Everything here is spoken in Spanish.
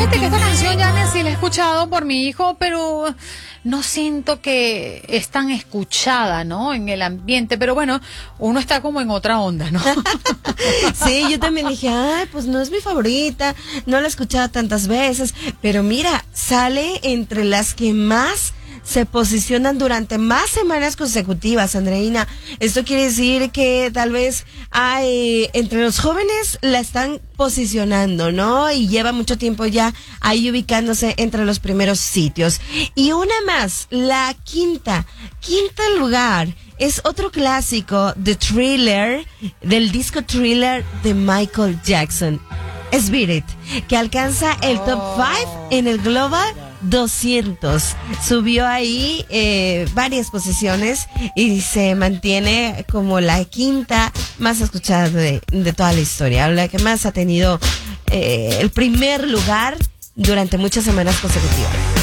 Fíjate que esta canción ya sí la he escuchado por mi hijo, pero no siento que es tan escuchada, ¿no? En el ambiente, pero bueno, uno está como en otra onda, ¿no? Sí, yo también dije, ay, pues no es mi favorita, no la he escuchado tantas veces, pero mira, sale entre las que más se posicionan durante más semanas consecutivas, Andreina. Esto quiere decir que tal vez hay, entre los jóvenes la están posicionando, ¿no? Y lleva mucho tiempo ya ahí ubicándose entre los primeros sitios. Y una más, la quinta lugar. Es otro clásico de Thriller, del disco Thriller de Michael Jackson. Spirit, que alcanza el top 5 en el Global 200. Subió ahí varias posiciones y se mantiene como la quinta más escuchada de toda la historia, la que más ha tenido el primer lugar durante muchas semanas consecutivas.